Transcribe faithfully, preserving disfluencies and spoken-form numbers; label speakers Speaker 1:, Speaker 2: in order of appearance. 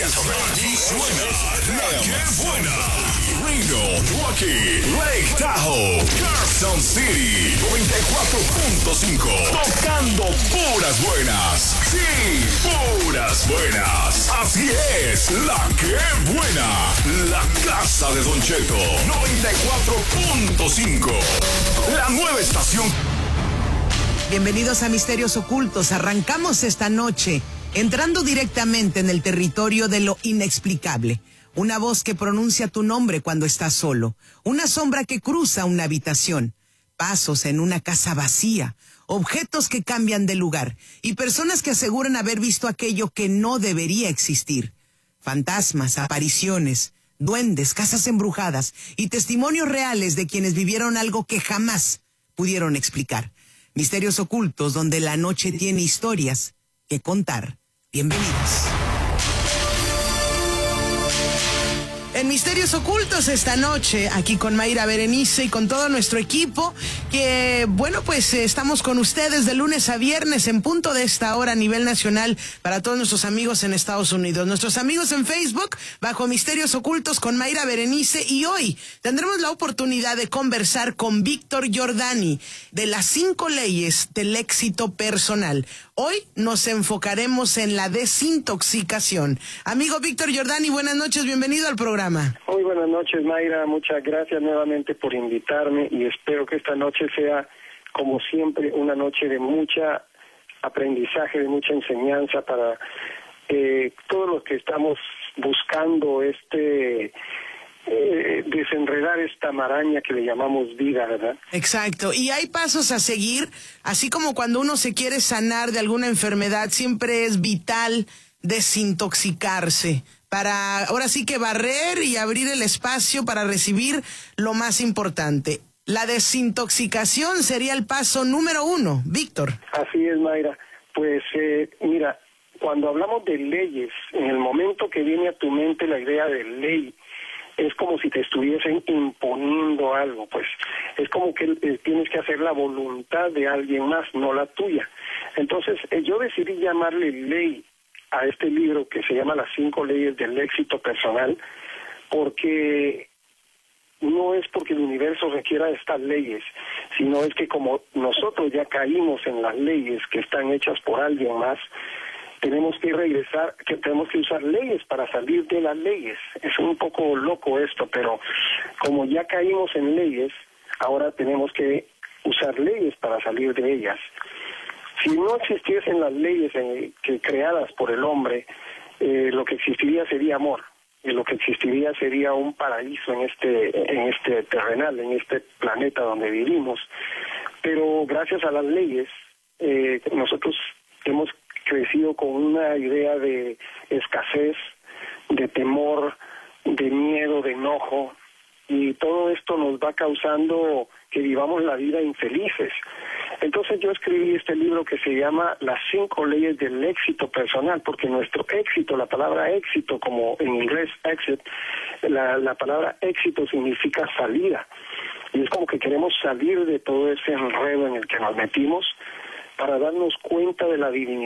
Speaker 1: Aquí suena la que buena. Reno, Rocky, Lake Tahoe, Carson City, noventa y cuatro punto cinco. Tocando puras buenas. Sí, puras buenas. Así es, la que buena. La casa de Don Cheto, noventa y cuatro punto cinco. La nueva estación.
Speaker 2: Bienvenidos a Misterios Ocultos. Arrancamos esta noche entrando directamente en el territorio de lo inexplicable. Una voz que pronuncia tu nombre cuando estás solo. Una sombra que cruza una habitación. Pasos en una casa vacía. Objetos que cambian de lugar. Y personas que aseguran haber visto aquello que no debería existir. Fantasmas, apariciones, duendes, casas embrujadas y testimonios reales de quienes vivieron algo que jamás pudieron explicar. Misterios Ocultos, donde la noche tiene historias que contar. Bienvenidos. En Misterios Ocultos esta noche, aquí con Mayra Berenice y con todo nuestro equipo, que bueno, pues eh, estamos con ustedes de lunes a viernes en punto de esta hora a nivel nacional para todos nuestros amigos en Estados Unidos. Nuestros amigos en Facebook, bajo Misterios Ocultos con Mayra Berenice, y hoy tendremos la oportunidad de conversar con Víctor Giordani de las cinco leyes del éxito personal. Hoy nos enfocaremos en la desintoxicación. Amigo Víctor Giordani, buenas noches, bienvenido al programa.
Speaker 3: Muy buenas noches, Mayra, muchas gracias nuevamente por invitarme y espero que esta noche sea, como siempre, una noche de mucha aprendizaje, de mucha enseñanza para eh, todos los que estamos buscando este... Eh, desenredar esta maraña que le llamamos vida, ¿verdad?
Speaker 2: Exacto, y hay pasos a seguir, así como cuando uno se quiere sanar de alguna enfermedad, siempre es vital desintoxicarse, para ahora sí que barrer y abrir el espacio para recibir lo más importante. La desintoxicación sería el paso número uno, Víctor.
Speaker 3: Así es, Mayra. Pues eh, mira, cuando hablamos de leyes, en el momento que viene a tu mente la idea de ley, es como si te estuviesen imponiendo algo, pues es como que eh, tienes que hacer la voluntad de alguien más, no la tuya. Entonces eh, yo decidí llamarle ley a este libro que se llama Las cinco leyes del éxito personal, porque no es porque el universo requiera estas leyes, sino es que como nosotros ya caímos en las leyes que están hechas por alguien más, tenemos que regresar, que tenemos que usar leyes para salir de las leyes. Es un poco loco esto, pero como ya caímos en leyes, ahora tenemos que usar leyes para salir de ellas. Si no existiesen las leyes en, que creadas por el hombre, eh, lo que existiría sería amor, y lo que existiría sería un paraíso en este, en este terrenal, en este planeta donde vivimos. Pero gracias a las leyes, eh, nosotros hemos crecido con una idea de escasez, de temor, de miedo, de enojo, y todo esto nos va causando que vivamos la vida infelices. Entonces yo escribí este libro que se llama Las cinco leyes del éxito personal, porque nuestro éxito, la palabra éxito, como en inglés exit, la, la palabra éxito significa salida, y es como que queremos salir de todo ese enredo en el que nos metimos para darnos cuenta de la divinidad